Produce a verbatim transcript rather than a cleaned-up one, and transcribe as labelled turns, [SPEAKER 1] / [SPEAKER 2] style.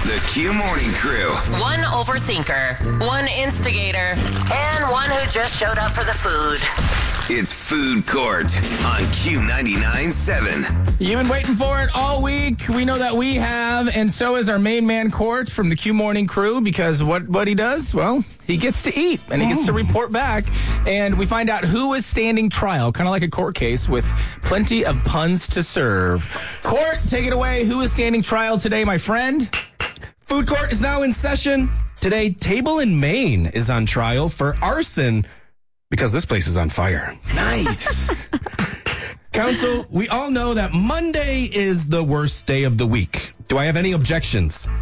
[SPEAKER 1] The Q Morning Crew.
[SPEAKER 2] One overthinker, one instigator, and one who just showed up for the food.
[SPEAKER 1] It's Food Court on Q ninety-nine point seven.
[SPEAKER 3] You've been waiting for it all week. We know that we have, and so is our main man, Court, from the Q Morning Crew, because what, what he does, well, he gets to eat, and he gets to report back, and we find out who is standing trial, kind of like a court case, with plenty of puns to serve. Court, take it away. Who is standing trial today, my friend?
[SPEAKER 4] Food Court is now in session. Today, Table in Maine is on trial for arson because this place is on fire.
[SPEAKER 3] Nice.
[SPEAKER 4] Counsel, we all know that Monday is the worst day of the week. Do I have any objections?